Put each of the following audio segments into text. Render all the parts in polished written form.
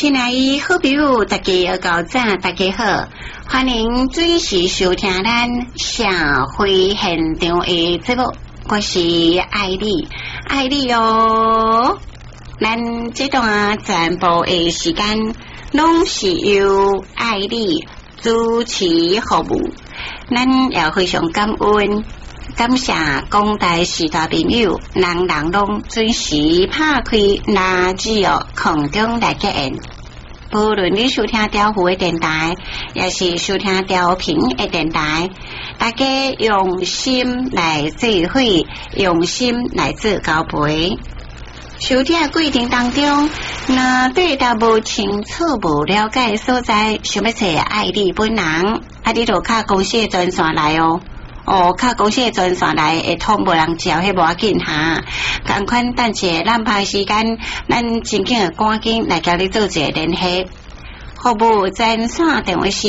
亲爱的好朋友，大家早早，大家好，欢迎准时收听咱社会现场的节目，我是爱丽，爱丽哦。咱这段全部的时间，拢是由爱丽主持服务，咱也非常感恩。感谢广大时代朋友，人人拢准时拍开垃圾哦，空中来结缘。无论你收听调湖的电台，也是收听调频的电台，大家用心来做伙，用心来做交陪。收听的过程当中，若对答无清楚、无了解的所在，想要找爱丽本人，你就卡公司的专线来哦。卡公司的专线来会通无人接，迄无要紧哈。赶快等一下咱拍时间，咱真紧赶紧来甲你做一个联系。服务专线电话是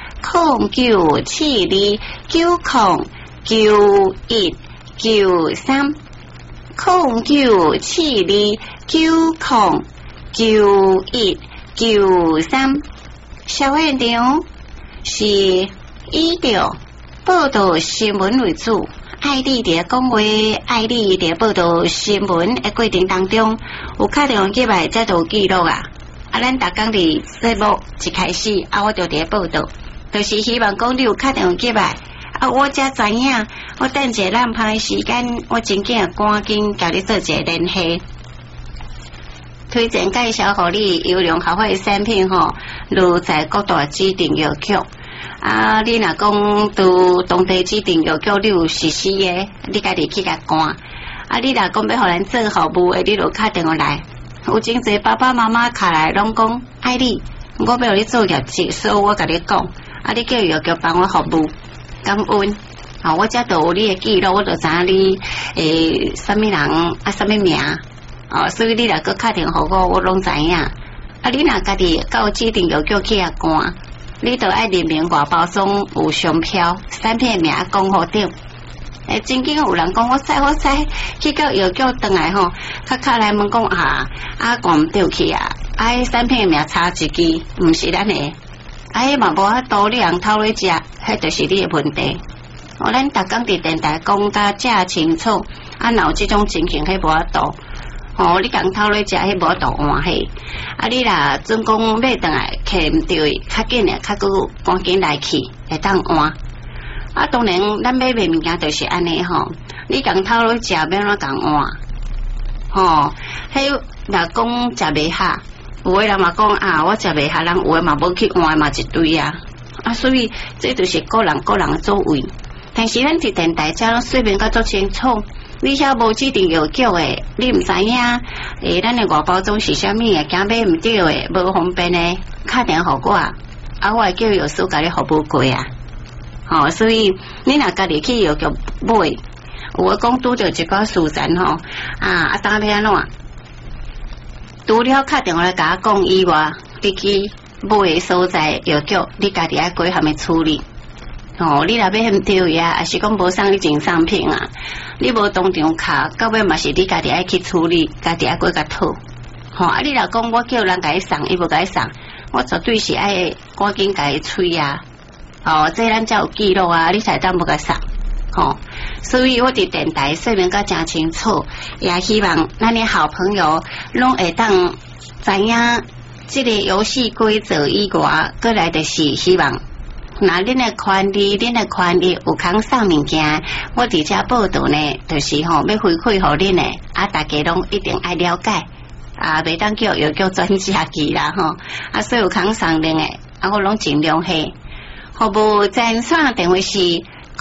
0972909193。0972909193，小现场是以着报道新闻为主，爱丽伫讲话，爱丽伫报道新闻的过程当中，有打电话进来，才都有记录啊。咱逐工伫节目一开始，我就伫报道，就是希望讲你有打电话进来。我才知影，我等一咱拍时间，我真紧赶紧甲你做一个联系，推荐介绍互你优良合法的产品吼，如在各大指定药局你若讲拄当地指定药局你有实施的，你家己去甲赶你若讲要互咱做服务的，你就打电话来。有真侪爸爸妈妈卡来拢讲，爱你，我要互你做业绩，所以我甲你讲，你叫药局帮我服务。感恩我才都有你的记录，我就知影你什么人什么名所以你若搁打电话互我拢知影。你若家己到指定药局去赶，你都爱认明外包装有商标，产品名讲好对。真紧有人讲我知，去到药局转来吼，卡来问讲讲唔对去产品名差一支，唔是咱的。嘛无法度，你人偷咧食，迄就是你的问题。咱逐工伫电台讲甲正清楚，若有即种情形，迄无法度。你人偷咧食，迄无法度换迄。你若准讲买转来摕毋对，较紧诶，较久赶紧来去，会当换。当然，咱买物件就是安尼吼。你人偷咧食，要怎讲换？迄若讲食袂下。有的人嘛讲我食袂下，人有的嘛无去换嘛一堆所以这就是个人的作为。但是咱伫电台遮拢说明甲足清楚，你遐无指定药局的，你毋知影咱的外包装是啥物的，惊买毋对的，无方便的，打电话互我我会叫药师甲你服务过所以你若家己去药局买，有的讲拄着一寡事情当要安怎？除了打电话来甲我讲以外，你去买的所在药局，你家己爱规含的处理。你若要嫌对也是讲无送你种产品你无当场卡，到尾嘛是你家己爱去处理，家己爱过甲讨。你若讲我叫人甲伊送，伊无甲伊送，我绝对是爱赶紧甲伊催这咱才有记录你才当无甲送。所以我伫电台说明甲真清楚，也希望咱的好朋友拢会当知影这个游戏规则以外，过来就是希望，那恁的权利有空送物件，我伫遮报道呢，就是要回馈互恁的大家拢一定爱了解袂当叫药局专家去啦所以有空送恁的我拢尽量下。服务专线电话是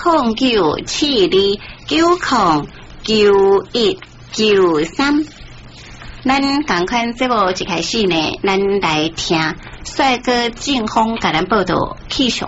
0972909193。咱赶快节目一开始呢，咱来听帅哥劲风甲咱报道气象。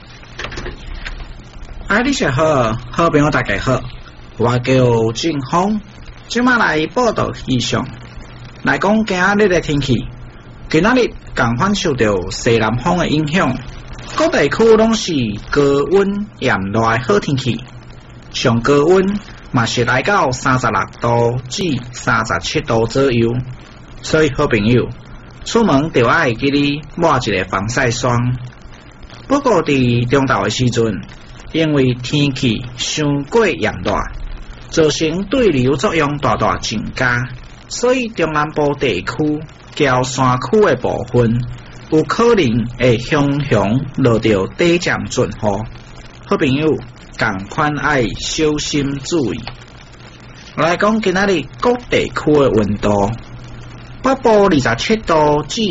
你好，好朋友大家好，我叫劲风，今晚来报道气象。来讲今日的天气，今仔日刚反受到西南风的影响。各地区拢是高温炎热的好天气，上高温嘛是来到36度至37度左右，所以好朋友出门就爱记哩抹一个防晒霜。不过伫中昼的时阵，因为天气伤过炎热，造成对流作用大大增加，所以中南部地区交山区的部分有可能会常常落到短暂阵雨。好朋友，同款爱小心注意。来讲今仔日各地区的温度，北部27度至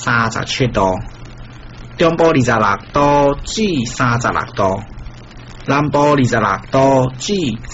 37度，中部26度至36度，南部26度至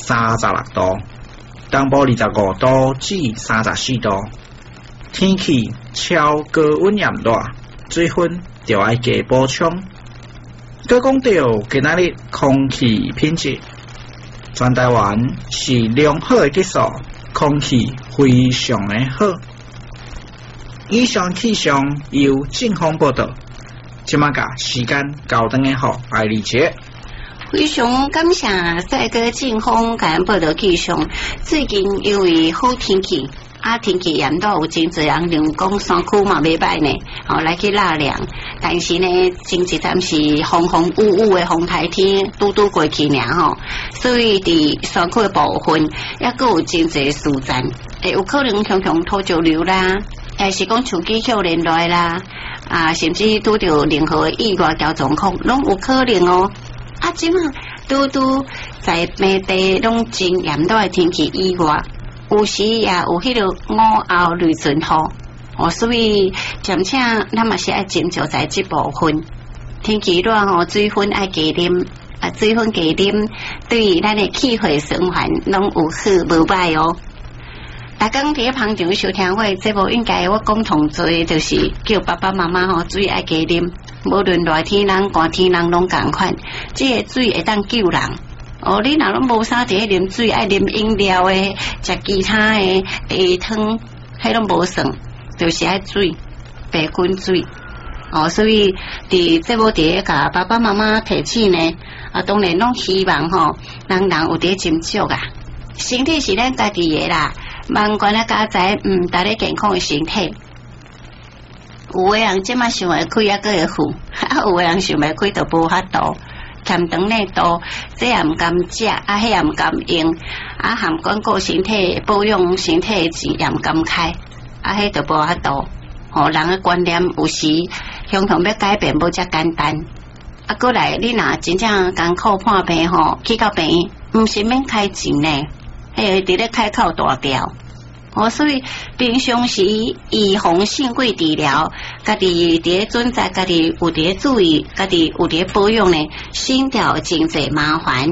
36度，东部25度至34度。天气超高温炎热，水分就要加补充。佮讲到今仔日空气品质，全台湾是良好的质素，空气非常的好。以上气象由正方报道，即马甲时间交等的好艾丽姐。 非常感谢赛哥正方甲咱报道气象。最近因为好天气，天气炎热，有真侪人连讲山区嘛袂歹呢，来去纳凉。但是呢，前一站是风风雨雨的风台天，拄过去尔所以伫山区的部分，也佫有真侪事件，有可能常常土石流啦，是讲树枝倒连落啦，甚至拄到任何意外交状况，拢有可能哦。即马拄在内地拢真炎热的天气以外，有时也有迄个午后雷阵雨，所以暂且咱嘛是爱斟酌在这部分。天气热水分爱加啉，水分加啉对咱的气血循环拢有好无歹哦。大家伫咧旁场收听会，这部应该我共同做，就是叫爸爸妈妈水爱加啉，无论热天人、寒天人拢共款。这个水会当救人。你若拢无啥伫咧啉水，爱啉饮料的，食其他的茶汤，迄拢无算，就是爱水，白滚水。所以伫这部伫咧甲爸爸妈妈提醒呢，当然拢希望人人有伫斟酌啊。身体是咱家己的啦。万贯的家财，带咧健康的身体。有的人即马想会开，还佫会富；有的人想袂开，就无法度。欠长呢多，这也毋甘食，迄也毋甘用，含管顾身体、保养身体的钱也毋甘开，迄就无法度。人的观念有时常常要改变，无遮简单。过来你若真正艰苦看病去到病院，毋是免开钱呢。伫咧开口大条，所以平常时预防胜过治疗，家己伫咧准在，家己有伫咧注意，家己有伫咧保养呢，省掉真侪麻烦。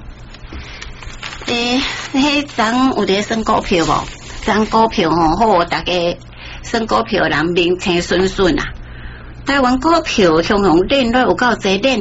迄张有伫咧算股票无？张股票好，大家算股票人名称顺顺啊。台湾股票常常练落有够侪，练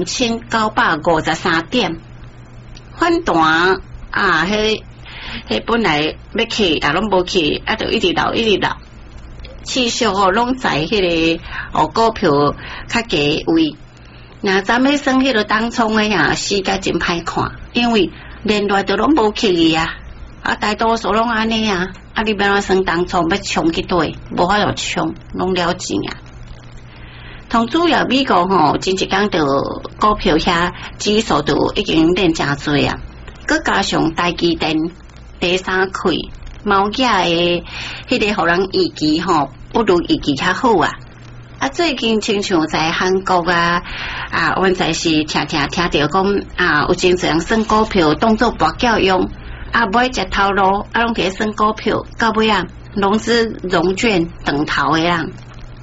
2953点，反弹。迄本来要去，也拢无去，就一直流，一直流。持续拢在迄个股票较低位。那咱要算迄个当冲的时间真歹看，因为连落都拢无去啊。大多数拢安尼啊。你要怎算当冲？要冲去对，无法度冲，拢了钱啊。同主要美国前一天就股票遐指数都已经练真多啊。佮加上台积电第三季猫仔的迄个互人预期不如预期较好啊！最近亲像在韩国阮在是听到讲有真侪人算股票当作博缴用，买食头路，拢伫算股票，到尾融资融券断头的人，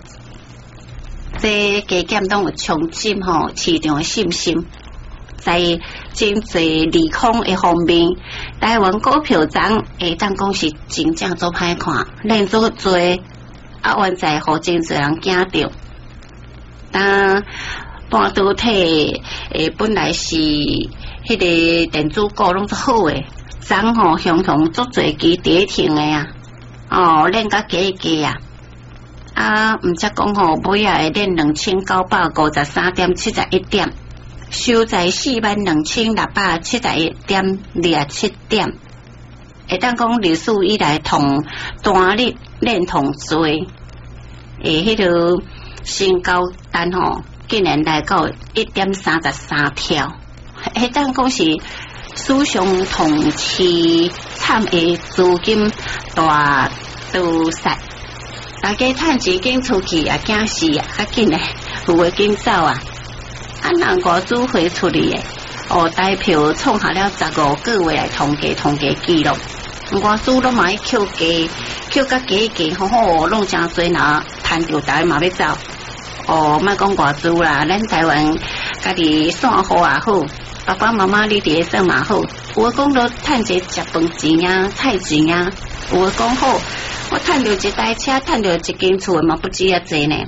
这加减拢有冲击市场的信心。在真侪利空的方面，台湾股票涨会当讲是真正做歹看，连做多，原在互真侪人惊着。半导体本来是迄个电子股拢做好诶，涨常常足侪支跌停诶练甲加一加毋则讲尾会练2953.71点。收在42671.27点，会当讲历史以来同单日练同最。 迄个身高单吼，竟然来到1.33条，迄当讲是史上同期惨的资金大倒塞。大家趁钱紧出去啊，惊死啊！较紧嘞，有诶紧走啊！人外资汇出去诶，代票创下了15个月来统计记录。外资拢嘛去扣甲加好好，拢真多呐，摊着台嘛要走。莫讲外资啦，咱台湾家己散户也好，爸爸妈妈你伫算嘛好，有诶讲到趁一食饭钱啊、菜钱啊，有诶讲好。我赚到一台车，赚到一间厝嘛，不止啊济呢。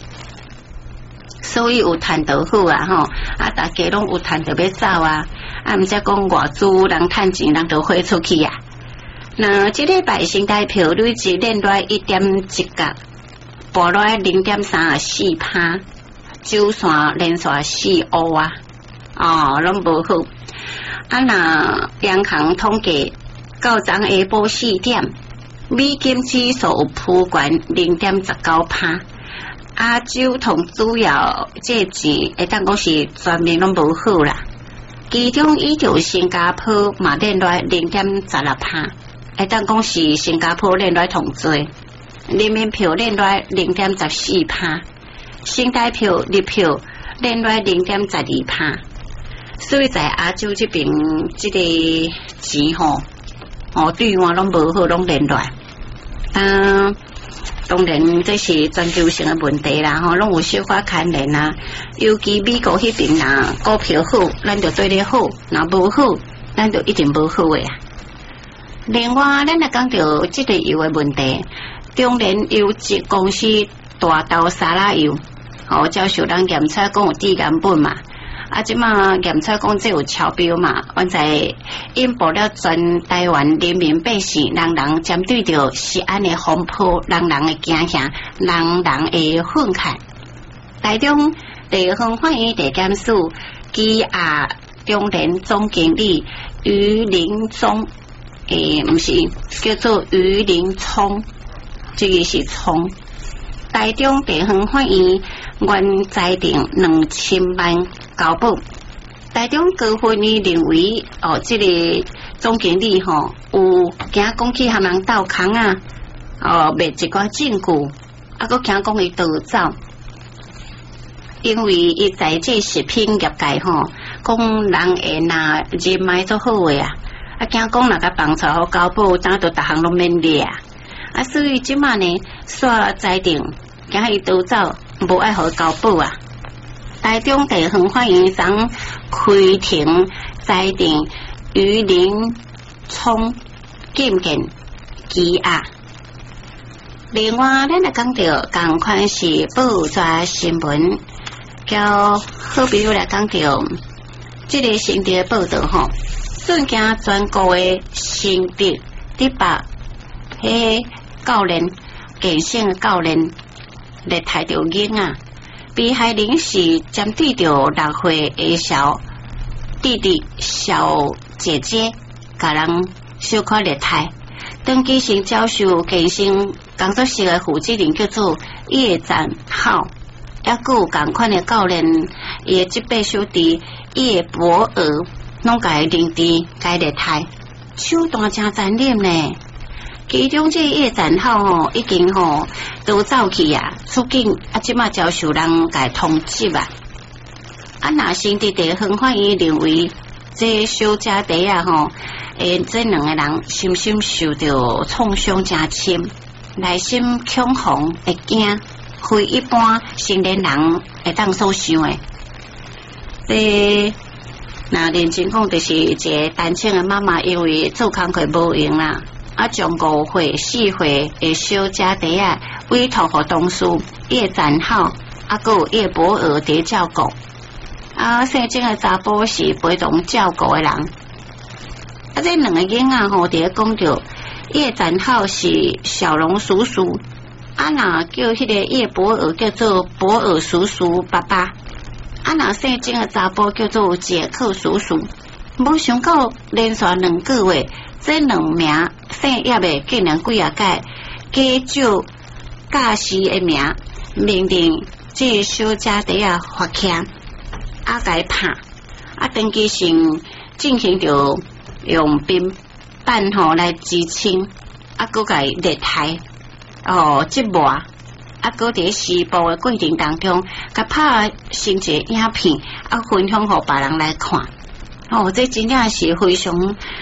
所以有赚到好啊吼，大家拢有赚到要走啊，毋则讲外资人赚钱，人就飞出去啊。那这礼拜新台票累计连落1.1角，报落0.34%，周线连续4乌啊，拢无好。那央行统计到昨下晡4点。美金指数普悬0.19%，亚洲同主要这钱会当讲是全面拢无好啦。其中依旧新加坡嘛连落0.16%，会当讲是新加坡连落同多，人民票连落0.14%，新台票日票连落0.12%。所以在亚洲这边这个钱对我拢无好，拢连落。当然这是全球性的问题啦，拢有小可牵连啊。尤其美国迄边啦，股票好，咱就对你好；若无好，咱就一定无好的啊。另外，咱来讲到这个油的问题，中联油集公司大豆沙拉油，接受人检测讲有低盐分嘛。即马检测讲这有超标嘛，阮在引爆了全台湾人民百姓，人人针对着食安的风波，人人的惊吓，人人的愤慨。台中地方法院地检署羁押中联总经理于林宗，毋是叫做于林聪，这个是聪。台中地方法院原裁定2000万交保。台中高分院认为，这个总经理有惊讲去和人斗空啊，卖一寡证据，佫惊讲伊逃走，因为伊在这食品业界讲人会拿人脉做好诶啊，惊讲若甲放出好交保，当着逐项拢免掠啊，所以即马呢，煞裁定惊伊逃走，无爱互交保啊。台中地方法院昨开庭裁定于林聪禁见羁押。另外，咱来讲到同款是报纸新闻，叫好比如来讲到这个新的报道最近全国的新竹、台北教练、健身教练来抬着囡啊。被害人是针对着6岁的小弟弟、小姐姐，甲人小可虐待。登记成教授健身工作室的负责人叫做叶展浩，也有同款的教练，伊的即辈小弟叶博儿，拢甲伊认知、甲伊虐待，手段真残忍呢。其中这叶展浩已经都走去啊，出境即马遭受人甲通缉啊。若新竹地方法院认为，这小姐弟啊这两个人深深受到创伤真深，内心恐慌会惊，非一般成年人会当所想的。那认真讲，就是一个单亲的妈妈，因为做工课无用啦。将5岁、4岁的小姐弟啊委托给同事叶展浩，有叶博儿伫照顾。生这个查甫是陪同照顾的人。这两个囡仔伫讲着叶展浩是小龙叔叔，若叫迄个叶博儿叫做博尔叔叔爸爸。若生这个查甫叫做杰克叔叔。无想到连续2个月。这2名姓叶的竟然几啊届加少驾驶的名，命令这小姐底啊发钳，啊该拍，啊登记上进行着用冰板来支撑，啊佮该裂开折磨，啊佮伫施暴的过程当中，甲拍成一个影片，啊分享互别人来看。这真正是非常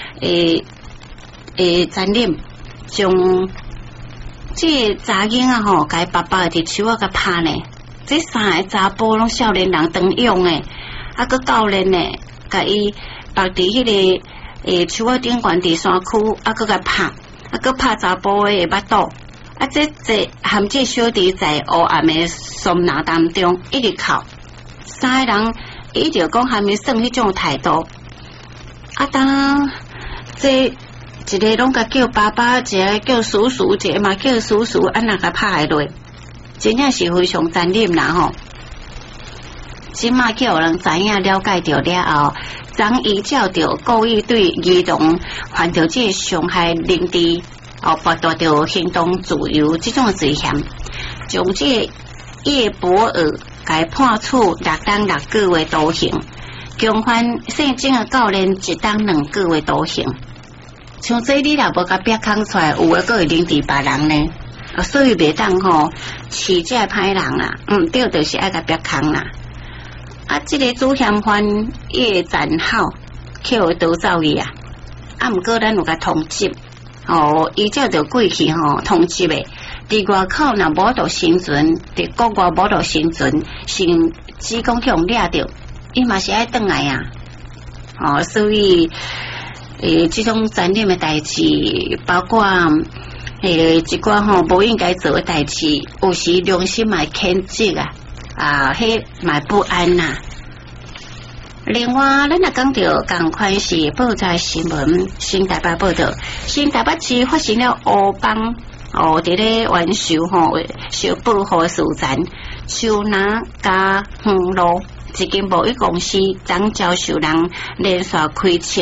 残忍，将这查囡仔甲爸爸伫手甲拍呢。这三个查甫拢少年人当用诶，啊佮教练呢，甲伊绑伫迄个树仔顶悬伫山区，啊佮甲拍，啊佮拍查甫诶巴肚，啊这含这小弟在黑暗诶松林当中一直哭，三个人伊就讲还没算迄种态度，啊当这一个拢甲叫爸爸，一个叫叔叔，一个嘛叫叔叔，啊那甲拍落。真正是非常残忍啦吼！即马叫人知影了解到了后，将依照着故意对儿童犯着这伤害人质剥夺着行动自由这种罪嫌，将这叶博尔该判处6当6个月徒刑，共犯姓郑的教练1当2个月徒刑。像这你若无甲逼扛出来，有诶个会人质别人呢？所以袂当饲这歹人啦，对，就是爱甲别扛啦。啊，这个主嫌犯叶展浩捡刀走去啊，毋过咱有甲通缉，依照着过去通缉诶，伫外口若无度生存，伫国外无度生存，甚至讲去用掠着，伊嘛是爱转来啊。所以这种残忍诶代志，包括一寡无应该做诶代志，有时良心嘛谴责迄嘛不安呐。另外，咱也讲到同款是报纸新闻，新台北报道，新台北市发生了乌帮伫咧玩秀小保护事件，树林加路一间贸易公司将招收人连续开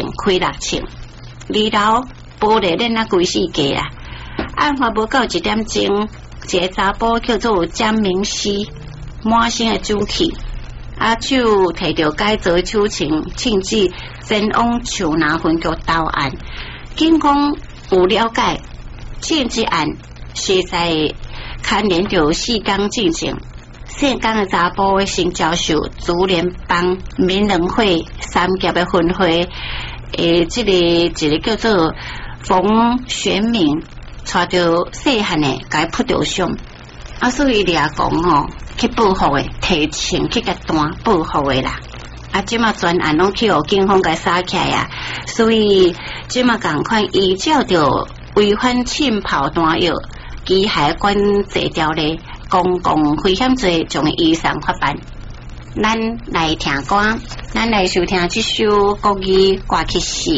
6枪，2楼玻璃链规世界啦。案发无到1点钟，一个查甫叫做江明熙，满身的酒气，手提着改造手枪，趁机前往树林分局投案。警方有了解，这案是在牵连着4天进行。姓江的查甫的新教授，竹联邦民人会3级的分会，一个叫做冯玄明。带着细汉的该扑着伤，所以你也讲去报复的，提前去甲弹报复的啦。即马专案拢去互警方甲杀起来啊，所以即马共款依照着违反浸泡弹药机械管制条例，公共危险罪将依上法办。咱来听歌，咱来收听这首国语歌曲是。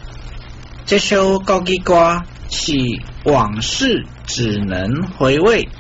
这首国语歌是往事只能回味，